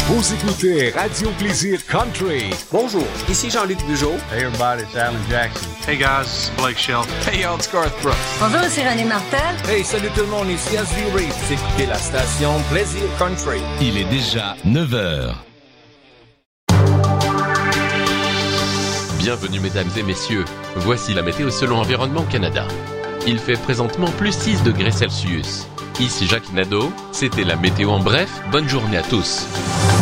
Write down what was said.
Vous écoutez Radio Plaisir Country. Bonjour, ici Jean-Luc Bugeaud. Hey everybody, it's Alan Jackson. Hey guys, it's Blake Shelton. Hey, it's Garth Brooks. Bonjour, c'est René Martel. Hey, salut tout le monde, ici Ashley Reid. Vous écoutez la station Plaisir Country. Il est déjà 9h. Bienvenue mesdames et messieurs, voici la météo selon Environnement Canada. Il fait présentement plus 6 degrés Celsius. Ici Jacques Nadeau, c'était la météo en bref, bonne journée à tous.